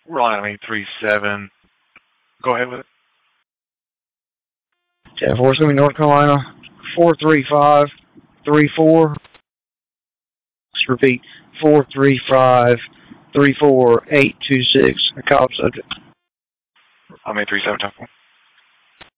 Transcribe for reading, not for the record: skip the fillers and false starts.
We're on 837. Go ahead with it. 10-4, it's going to be North Carolina, 43534. Let's repeat, 435-34826. A call subject. I'm 837, 10-4.